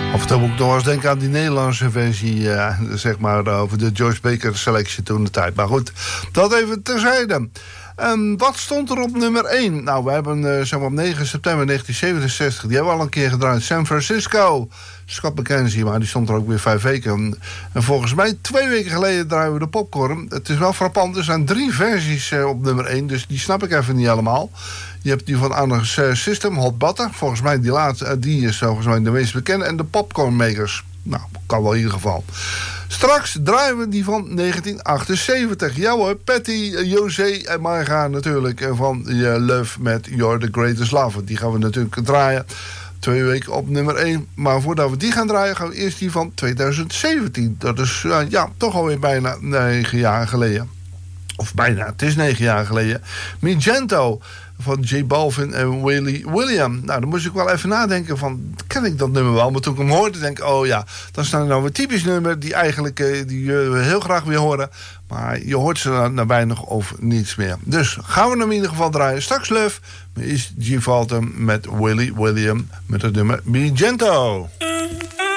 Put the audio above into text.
Af en toe moet ik nog wel eens denken aan die Nederlandse versie, zeg maar, over de Joyce Baker selectie toen de tijd. Maar goed, dat even terzijde. Wat stond er op nummer 1? Nou, we hebben zeg maar op 9 september 1967, die hebben we al een keer gedraaid, San Francisco. Scott McKenzie, maar die stond er ook weer 5 weken. En volgens mij 2 weken geleden draaien we de Popcorn. Het is wel frappant, er zijn 3 versies op nummer 1, dus die snap ik even niet allemaal. Je hebt die van Anders System, Hot Butter. Volgens mij die laatste, die is volgens mij de meest bekende. En de Popcorn Makers. Nou, kan wel in ieder geval. Straks draaien we die van 1978. Ja hoor, Patty, José en Marga natuurlijk. Van Love met You're the Greatest Love. Die gaan we natuurlijk draaien. 2 weken op nummer 1. Maar voordat we die gaan draaien, gaan we eerst die van 2017. Dat is toch alweer bijna 9 jaar geleden. Of bijna, het is 9 jaar geleden. Magento van J Balvin en Willie William. Nou, dan moest ik wel even nadenken van, ken ik dat nummer wel? Maar toen ik hem hoorde, denk ik, oh ja, dan staat er nou een typisch nummer die eigenlijk die we heel graag weer horen. Maar je hoort ze naar weinig of niets meer. Dus gaan we hem in ieder geval draaien. Straks Love is G Balvin met Willie William met het nummer Magento.